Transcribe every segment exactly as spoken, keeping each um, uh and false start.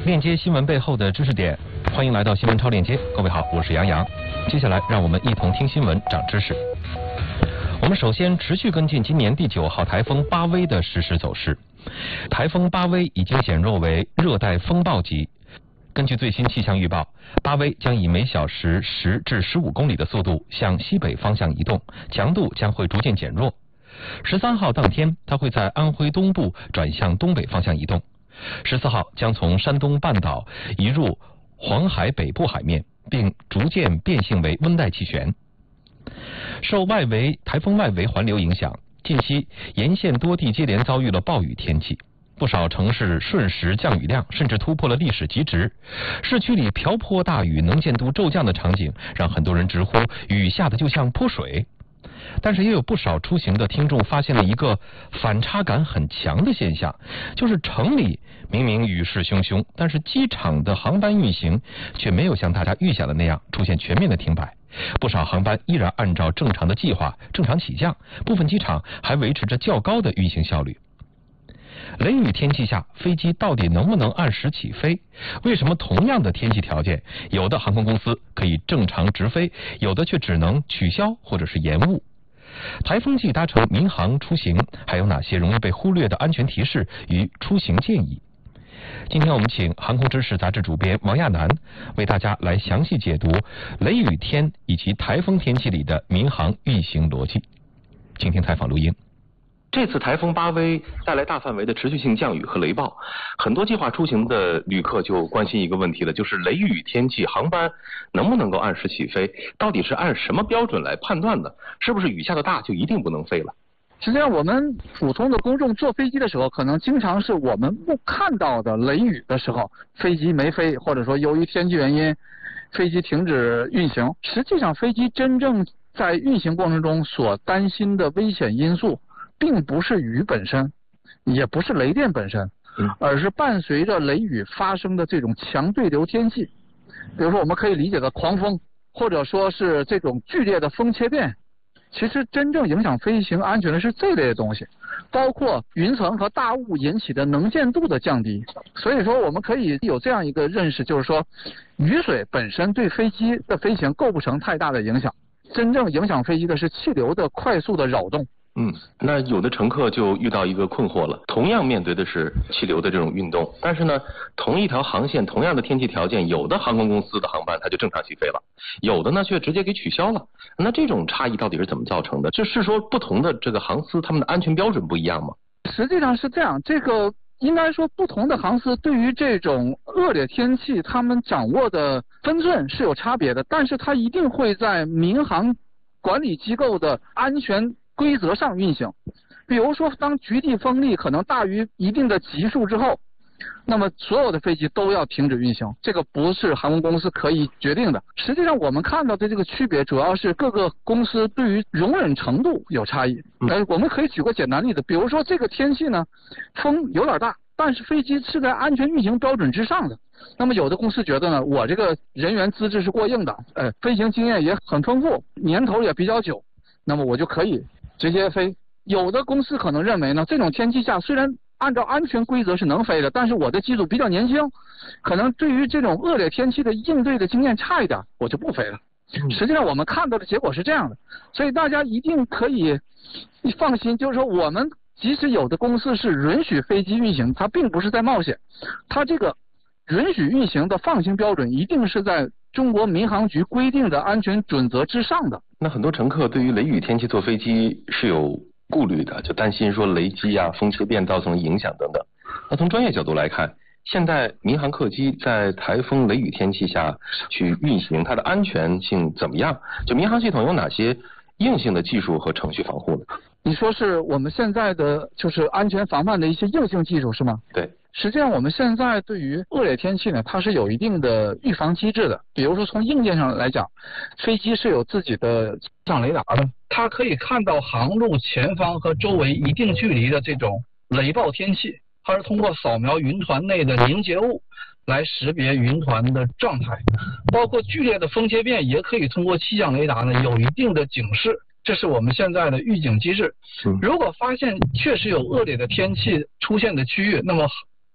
链接新闻背后的知识点，欢迎来到新闻超链接。各位好，我是杨洋。接下来让我们一同听新闻，长知识。我们首先持续跟进今年第九号台风巴威的实时走势。台风巴威已经减弱为热带风暴级。根据最新气象预报，巴威将以每小时十至十五公里的速度向西北方向移动，强度将会逐渐减弱。十三号当天，它会在安徽东部转向东北方向移动。十四号将从山东半岛移入黄海北部海面，并逐渐变性为温带气旋。受外围台风外围环流影响，近期沿线多地接连遭遇了暴雨天气，不少城市瞬时降雨量甚至突破了历史极值。市区里瓢泼大雨、能见度骤降的场景，让很多人直呼雨下的就像泼水。但是也有不少出行的听众发现了一个反差感很强的现象，就是城里明明雨势汹汹，但是机场的航班运行却没有像大家预想的那样出现全面的停摆，不少航班依然按照正常的计划正常起降，部分机场还维持着较高的运行效率。雷雨天气下，飞机到底能不能按时起飞？为什么同样的天气条件，有的航空公司可以正常直飞，有的却只能取消或者是延误？台风季搭乘民航出行还有哪些容易被忽略的安全提示与出行建议？今天我们请航空知识杂志主编王亚楠为大家来详细解读雷雨天以及台风天气里的民航运行逻辑。请听采访录音。 这次台风巴威带来大范围的持续性降雨和雷暴，很多计划出行的旅客就关心一个问题了，就是雷雨天气航班能不能够按时起飞？到底是按什么标准来判断的？是不是雨下的大就一定不能飞了？ 实际上我们普通的公众坐飞机的时候，可能经常是我们不看到的雷雨的时候，飞机没飞，或者说由于天气原因飞机停止运行。实际上飞机真正在运行过程中所担心的危险因素并不是雨本身，也不是雷电本身，而是伴随着雷雨发生的这种强对流天气，比如说我们可以理解的狂风，或者说是这种剧烈的风切变。其实真正影响飞行安全的是这类的东西，包括云层和大雾引起的能见度的降低。所以说我们可以有这样一个认识，就是说雨水本身对飞机的飞行构不成太大的影响，真正影响飞机的是气流的快速的扰动。 嗯，那有的乘客就遇到一个困惑了，同样面对的是气流的这种运动，但是呢，同一条航线，同样的天气条件，有的航空公司的航班它就正常起飞了，有的呢却直接给取消了。那这种差异到底是怎么造成的？就是说不同的这个航司他们的安全标准不一样吗？ 实际上是这样，这个应该说不同的航司对于这种恶劣天气他们掌握的分寸是有差别的，但是它一定会在民航管理机构的安全规则上运行。比如说当局地风力可能大于一定的级数之后，那么所有的飞机都要停止运行，这个不是航空公司可以决定的。实际上我们看到的这个区别主要是各个公司对于容忍程度有差异。呃，我们可以举个简单例子，比如说这个天气呢，风有点大，但是飞机是在安全运行标准之上的。那么有的公司觉得呢，我这个人员资质是过硬的，呃，飞行经验也很丰富，年头也比较久，那么我就可以直接飞。有的公司可能认为呢，这种天气下虽然按照安全规则是能飞的，但是我的机组比较年轻，可能对于这种恶劣天气的应对的经验差一点，我就不飞了。实际上我们看到的结果是这样的，所以大家一定可以放心，就是说我们即使有的公司是允许飞机运行，它并不是在冒险，它这个允许运行的放行标准一定是在中国民航局规定的安全准则之上的。 那很多乘客对于雷雨天气坐飞机是有顾虑的，就担心说雷击啊、风切变造成影响等等。那从专业角度来看，现在民航客机在台风雷雨天气下去运行，它的安全性怎么样？就民航系统有哪些硬性的技术和程序防护呢？ 你说是我们现在的就是安全防范的一些硬性技术是吗？ 对。 实际上我们现在对于恶劣天气呢，它是有一定的预防机制的。比如说从硬件上来讲，飞机是有自己的气象雷达的，它可以看到航路前方和周围一定距离的这种雷暴天气，它是通过扫描云团内的凝结物来识别云团的状态，包括剧烈的风切变也可以通过气象雷达呢有一定的警示。这是我们现在的预警机制。如果发现确实有恶劣的天气出现的区域，那么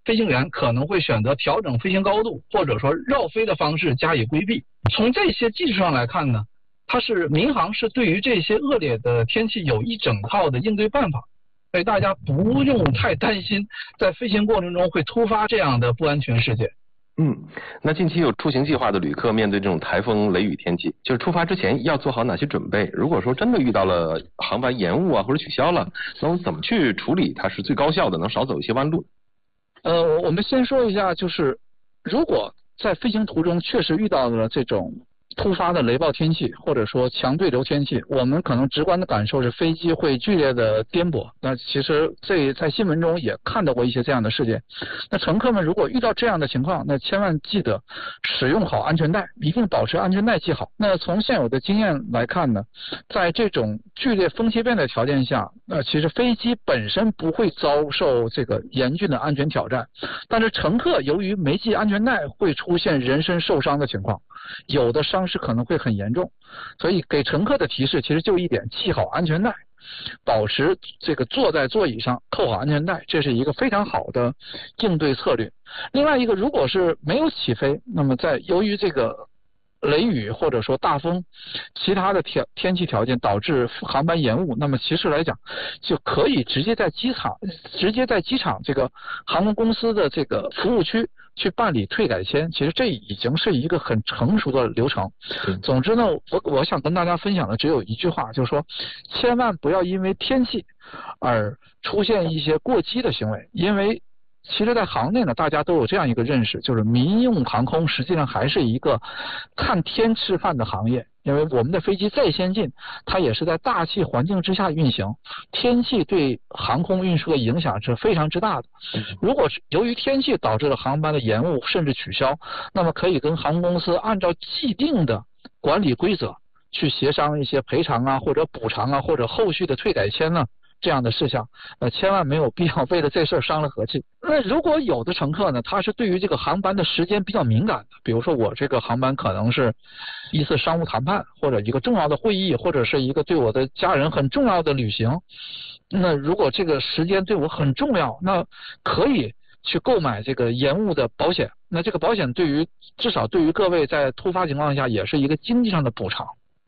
飞行员可能会选择调整飞行高度，或者说绕飞的方式加以规避。从这些技术上来看呢，它是民航是对于这些恶劣的天气有一整套的应对办法，所以大家不用太担心在飞行过程中会突发这样的不安全事件。 嗯，那近期有出行计划的旅客面对这种台风雷雨天气，就是出发之前要做好哪些准备？如果说真的遇到了航班延误啊或者取消了，那我们怎么去处理它是最高效的，能少走一些弯路？ 呃，我们先说一下，就是如果在飞行途中确实遇到了这种突发的雷暴天气，或者说强对流天气，我们可能直观的感受是飞机会剧烈的颠簸。那其实这在新闻中也看到过一些这样的事件。那乘客们如果遇到这样的情况，那千万记得使用好安全带，一定保持安全带系好。那从现有的经验来看呢，在这种剧烈风切变的条件下，那其实飞机本身不会遭受这个严峻的安全挑战，但是乘客由于没系安全带会出现人身受伤的情况，有的伤势可能会很严重。所以给乘客的提示其实就一点，系好安全带，保持这个坐在座椅上扣好安全带，这是一个非常好的应对策略。另外一个，如果是没有起飞，那么在由于这个雷雨或者说大风其他的天天气条件导致航班延误，那么其实来讲就可以直接在机场直接在机场这个航空公司的这个服务区去办理退改签，其实这已经是一个很成熟的流程。总之呢，我我想跟大家分享的只有一句话，就是说千万不要因为天气而出现一些过激的行为，因为其实在行内呢，大家都有这样一个认识，就是民用航空实际上还是一个看天吃饭的行业。因为我们的飞机再先进，它也是在大气环境之下运行，天气对航空运输的影响是非常之大的。如果是由于天气导致了航班的延误甚至取消，那么可以跟航空公司按照既定的管理规则去协商一些赔偿啊，或者补偿啊，或者后续的退改签呢，这样的事项，呃，千万没有必要为了这事儿伤了和气。那如果有的乘客呢，他是对于这个航班的时间比较敏感的，比如说我这个航班可能是一次商务谈判，或者一个重要的会议，或者是一个对我的家人很重要的旅行，那如果这个时间对我很重要，那可以去购买这个延误的保险。那这个保险对于至少对于各位在突发情况下也是一个经济上的补偿。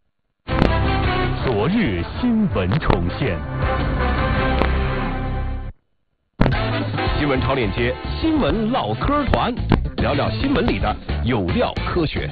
昨日新闻重现，新闻超链接，新闻唠嗑团，聊聊新闻里的有料科学。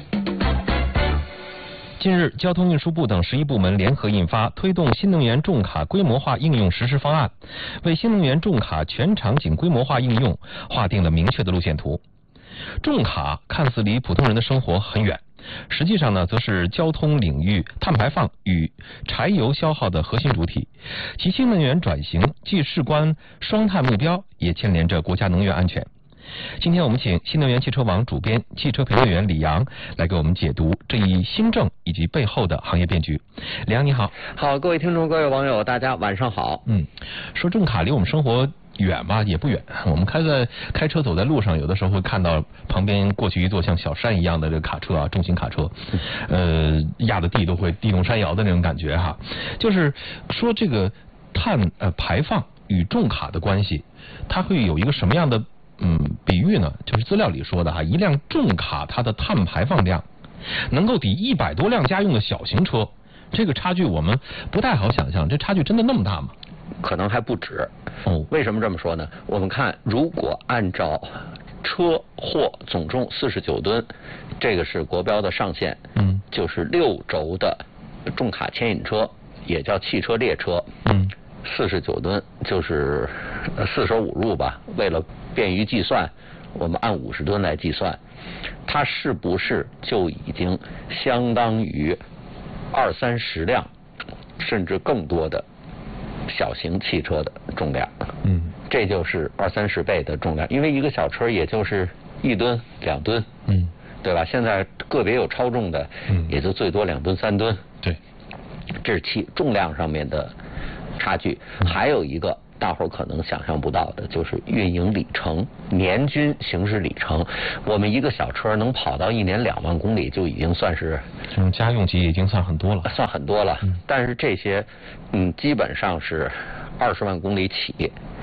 近日，交通运输部等十一部门联合印发《推动新能源重卡规模化应用实施方案》，为新能源重卡全场景规模化应用划定了明确的路线图。重卡看似离普通人的生活很远，实际上呢，则是交通领域碳排放与柴油消耗的核心主体，其新能源转型既事关双碳目标，也牵连着国家能源安全。今天我们请新能源汽车网主编、汽车评论员李阳来给我们解读这一新政以及背后的行业变局。李阳你好。 好，各位听众、各位网友，大家晚上好。 嗯，说重卡离我们生活远吧也不远，我们开在开车走在路上，有的时候会看到旁边过去一座像小山一样的这个卡车啊，重型卡车，呃，压的地都会地动山摇的那种感觉哈。就是说这个碳呃排放与重卡的关系，它会有一个什么样的嗯比喻呢？就是资料里说的哈，一辆重卡它的碳排放量能够抵一百多辆家用的小型车，这个差距我们不太好想象，这差距真的那么大吗？ 可能还不止。 哦， 为什么这么说呢？我们看，如果按照车货总重四十九吨，这个是国标的上限， 嗯， 就是六轴的重卡牵引车，也叫汽车列车， 嗯， 四十九吨就是四舍五入吧。为了便于计算，我们按五十吨来计算，它是不是就已经相当于二三十辆，甚至更多的小型汽车的重量？ 嗯， 这就是二三十倍的重量，因为一个小车也就是一吨、两吨， 嗯， 对吧？现在个别有超重的， 嗯， 也就最多两吨、三吨。 对， 这是其重量上面的差距。 嗯、 还有一个大伙儿可能想象不到的，就是运营里程、年均行驶里程。我们一个小车能跑到一年两万公里，就已经算是这种家用级已经算很多了， 算很多了。 嗯、 但是这些，嗯，基本上是二十万公里起，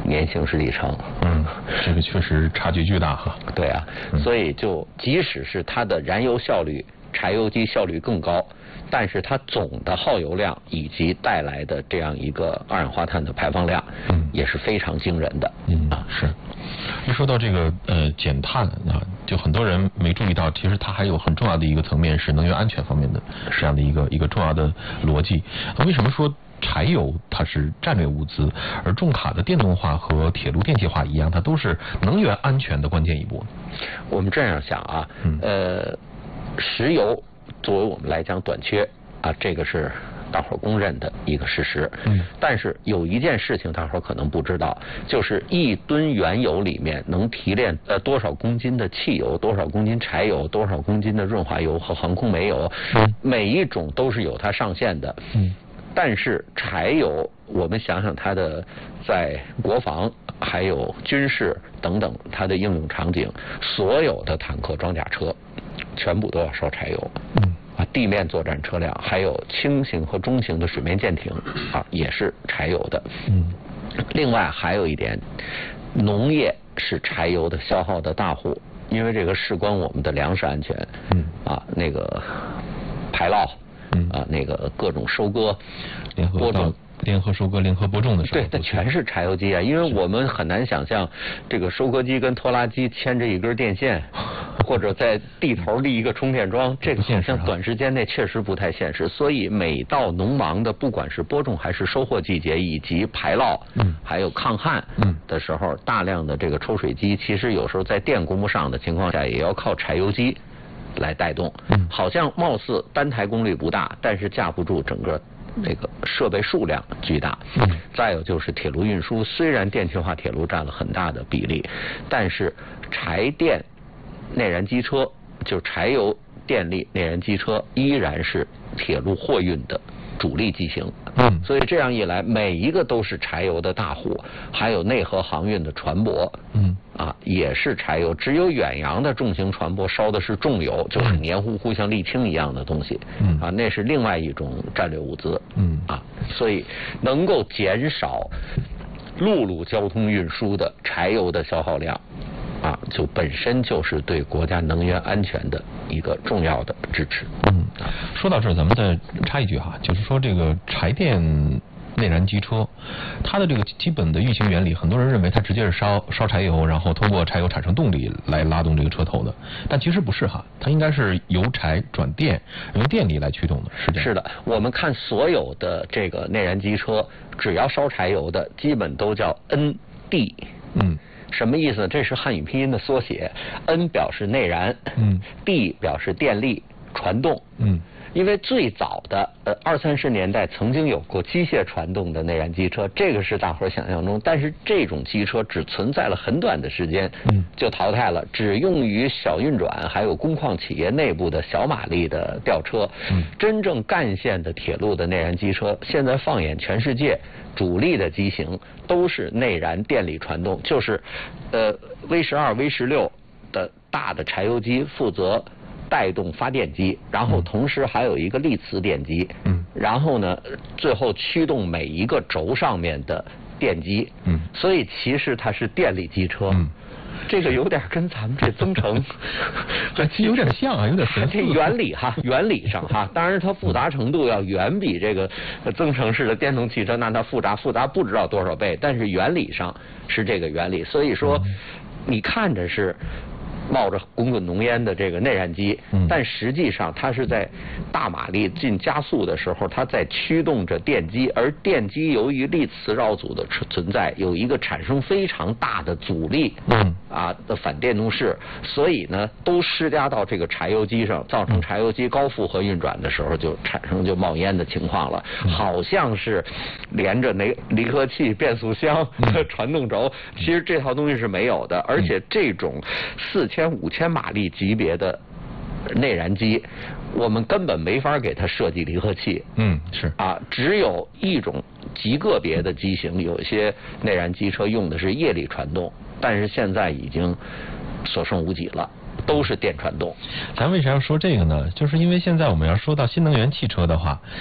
年行驶里程。 嗯，这个确实差距巨大哈。 对啊， 嗯、 所以就即使是它的燃油效率，柴油机效率更高，但是它总的耗油量以及带来的这样一个二氧化碳的排放量，嗯，也是非常惊人的。 嗯啊，是。一说到这个呃减碳啊，就很多人没注意到，其实它还有很重要的一个层面是能源安全方面的这样的一个一个重要的逻辑。啊，为什么说柴油它是战略物资，而重卡的电动化和铁路电气化一样，它都是能源安全的关键一步？ 我们这样想啊，嗯、呃，石油作为我们来讲短缺啊，这个是大伙儿公认的一个事实。嗯，但是有一件事情大伙儿可能不知道，就是一吨原油里面能提炼呃多少公斤的汽油，多少公斤柴油，多少公斤的润滑油和航空煤油，嗯、每一种都是有它上限的。嗯，但是柴油，我们想想它的在国防还有军事等等它的应用场景，所有的坦克、装甲车全部都要烧柴油。嗯。啊，地面作战车辆，还有轻型和中型的水面舰艇啊，也是柴油的。嗯，另外还有一点，农业是柴油的消耗的大户，因为这个事关我们的粮食安全。嗯，啊，那个排涝，嗯，啊，那个各种收割， 联合到联合收割、联合播种的时候， 对，那全是柴油机啊，因为我们很难想象这个收割机跟拖拉机牵着一根电线。或者在地头立一个充电桩，这个好像短时间内确实不太现实。所以每到农忙的，不管是播种还是收获季节，以及排涝，嗯，还有抗旱，嗯的时候，大量的这个抽水机，其实有时候在电供不上的情况下，也要靠柴油机来带动。嗯，好像貌似单台功率不大，但是架不住整个这个设备数量巨大。嗯，再有就是铁路运输，虽然电气化铁路占了很大的比例，但是柴电内燃机车，就柴油电力内燃机车依然是铁路货运的主力机型。嗯，所以这样一来，每一个都是柴油的大户，还有内河航运的船舶，嗯，啊，也是柴油。只有远洋的重型船舶烧的是重油，就是黏糊糊像沥青一样的东西。嗯，啊，那是另外一种战略物资。嗯，啊，所以能够减少陆路交通运输的柴油的消耗量。啊，就本身就是对国家能源安全的一个重要的支持。 嗯，说到这儿，咱们再插一句哈，就是说这个柴电内燃机车，它的这个基本的运行原理，很多人认为它直接是烧烧柴油，然后通过柴油产生动力来拉动这个车头的，但其实不是哈，它应该是由柴转电，用电力来驱动的，是这样。 是的，我们看所有的这个内燃机车，只要烧柴油的，基本都叫 N D。嗯。什么意思呢？这是汉语拼音的缩写 ，N 表示内燃，嗯 ，D 表示电力传动，嗯，因为最早的呃二三十年代曾经有过机械传动的内燃机车，这个是大伙儿想象中，但是这种机车只存在了很短的时间，嗯，就淘汰了，只用于小运转还有工矿企业内部的小马力的吊车，嗯，真正干线的铁路的内燃机车，现在放眼全世界。主力的机型都是内燃电力传动，就是呃 V 十二、V 十六的大的柴油机负责带动发电机，然后同时还有一个力磁电机，嗯，然后呢，最后驱动每一个轴上面的电机，嗯，所以其实它是电力机车，嗯。这个有点跟咱们这增程其实有点像啊，有点神似。 这原理哈，原理上哈，当然它复杂程度要远比这个增程式的电动汽车那它复杂复杂不知道多少倍，但是原理上是这个原理。所以说，你看着是冒着滚滚浓烟的这个内燃机，嗯、但实际上它是在大马力进加速的时候，它在驱动着电机，而电机由于力磁绕组的存在，有一个产生非常大的阻力，嗯啊的反电动势，所以呢都施加到这个柴油机上，造成柴油机高负荷运转的时候就产生就冒烟的情况了，嗯、好像是连着那离合器、变速箱、嗯、传动轴，其实这套东西是没有的，而且这种四千。千五千马力级别的内燃机，我们根本没法给它设计离合器。 嗯，是啊，只有一种极个别的机型，有些内燃机车用的是液力传动，但是现在已经所剩无几了。都是电传动。 咱为啥要说这个呢？就是因为现在我们要说到新能源汽车的话，